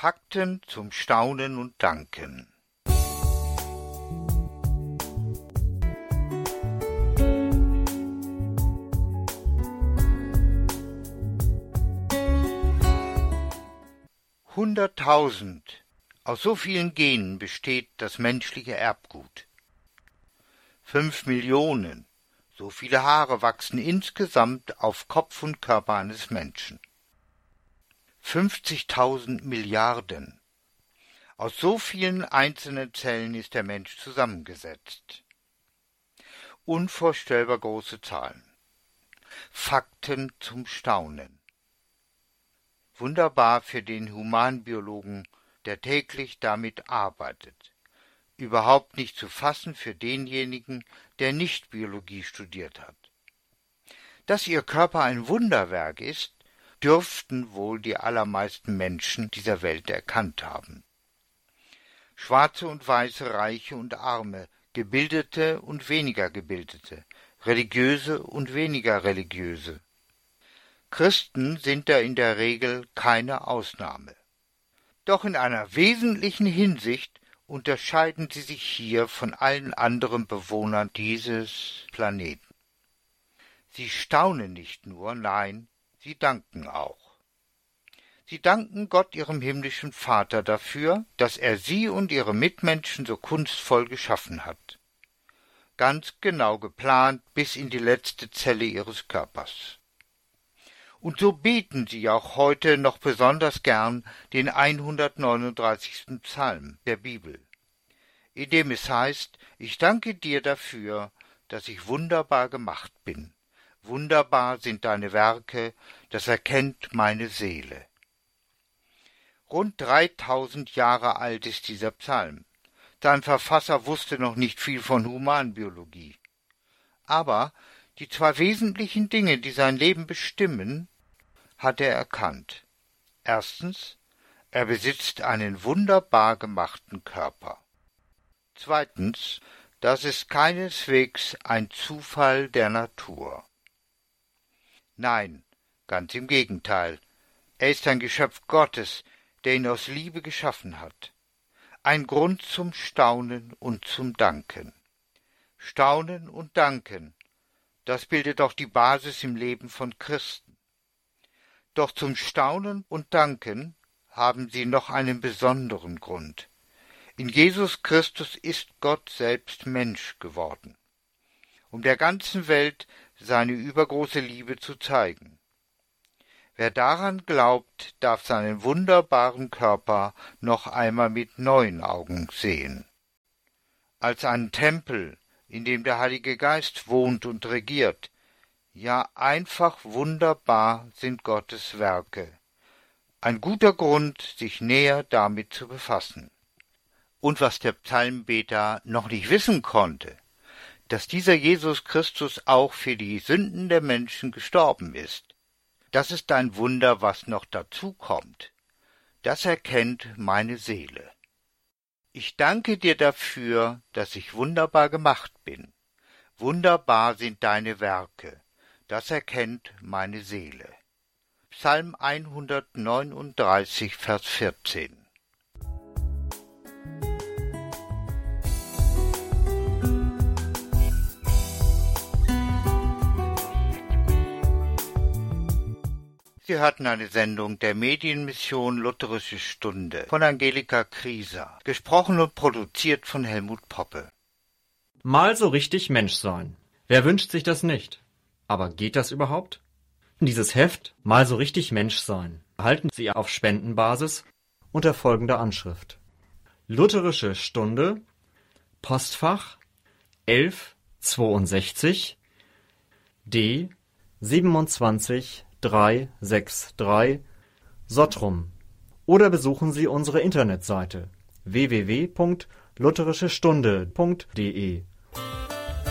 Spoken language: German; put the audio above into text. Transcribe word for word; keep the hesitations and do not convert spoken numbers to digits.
Fakten zum Staunen und Danken. Hunderttausend. Aus so vielen Genen besteht das menschliche Erbgut. Fünf Millionen. So viele Haare wachsen insgesamt auf Kopf und Körper eines Menschen. fünfzigtausend Milliarden. Aus so vielen einzelnen Zellen ist der Mensch zusammengesetzt. Unvorstellbar große Zahlen. Fakten zum Staunen. Wunderbar für den Humanbiologen, der täglich damit arbeitet. Überhaupt nicht zu fassen für denjenigen, der nicht Biologie studiert hat. Dass ihr Körper ein Wunderwerk ist, dürften wohl die allermeisten Menschen dieser Welt erkannt haben. Schwarze und Weiße, Reiche und Arme, Gebildete und weniger Gebildete, Religiöse und weniger Religiöse. Christen sind da in der Regel keine Ausnahme. Doch in einer wesentlichen Hinsicht unterscheiden sie sich hier von allen anderen Bewohnern dieses Planeten. Sie staunen nicht nur, nein, sie danken auch. Sie danken Gott, ihrem himmlischen Vater, dafür, dass er sie und ihre Mitmenschen so kunstvoll geschaffen hat. Ganz genau geplant bis in die letzte Zelle ihres Körpers. Und so beten sie auch heute noch besonders gern den hundertneununddreißigsten Psalm der Bibel, in dem es heißt: Ich danke dir dafür, dass ich wunderbar gemacht bin. Wunderbar sind deine Werke, das erkennt meine Seele. Rund dreitausend Jahre alt ist dieser Psalm. Sein Verfasser wusste noch nicht viel von Humanbiologie. Aber die zwei wesentlichen Dinge, die sein Leben bestimmen, hat er erkannt. Erstens, er besitzt einen wunderbar gemachten Körper. Zweitens, das ist keineswegs ein Zufall der Natur. Nein, ganz im Gegenteil. Er ist ein Geschöpf Gottes, der ihn aus Liebe geschaffen hat. Ein Grund zum Staunen und zum Danken. Staunen und Danken, das bildet auch die Basis im Leben von Christen. Doch zum Staunen und Danken haben sie noch einen besonderen Grund. In Jesus Christus ist Gott selbst Mensch geworden, um der ganzen Welt seine übergroße Liebe zu zeigen. Wer daran glaubt, darf seinen wunderbaren Körper noch einmal mit neuen Augen sehen. Als einen Tempel, in dem der Heilige Geist wohnt und regiert. Ja, einfach wunderbar sind Gottes Werke. Ein guter Grund, sich näher damit zu befassen. Und was der Psalmbeter noch nicht wissen konnte, dass dieser Jesus Christus auch für die Sünden der Menschen gestorben ist. Das ist ein Wunder, was noch dazu kommt. Das erkennt meine Seele. Ich danke dir dafür, dass ich wunderbar gemacht bin. Wunderbar sind deine Werke. Das erkennt meine Seele. Psalm hundertneununddreißig, Vers vierzehn. Sie hörten eine Sendung der Medienmission Lutherische Stunde von Angelika Krieser, gesprochen und produziert von Helmut Poppe. Mal so richtig Mensch sein. Wer wünscht sich das nicht? Aber geht das überhaupt? Dieses Heft Mal so richtig Mensch sein erhalten Sie auf Spendenbasis unter folgender Anschrift: Lutherische Stunde, Postfach elf zweiundsechzig D siebenundzwanzig dreihundertdreiundsechzig Sottrum, oder besuchen Sie unsere Internetseite w w w punkt lutherische stunde punkt d e.